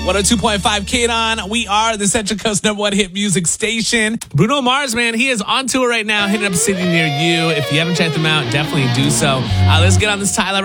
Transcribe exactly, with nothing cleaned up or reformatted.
one oh two point five K on. We are the Central Coast number one hit music station. Bruno Mars, man, he is on tour right now, hitting up a city near you. If you haven't checked them out, definitely do so. Uh, let's get on this Tyler